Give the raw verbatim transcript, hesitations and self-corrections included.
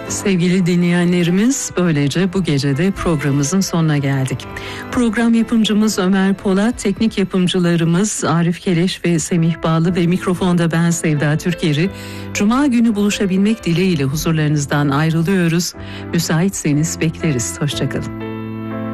Sevgili dinleyenlerimiz, böylece bu gecede programımızın sonuna geldik. Program yapımcımız Ömer Polat, teknik yapımcılarımız Arif Keleş ve Semih Bağlı ve mikrofonda ben Sevda Türkeri. Cuma günü buluşabilmek dileğiyle huzurlarınızdan ayrılıyoruz. Müsaitseniz bekleriz. Hoşçakalın.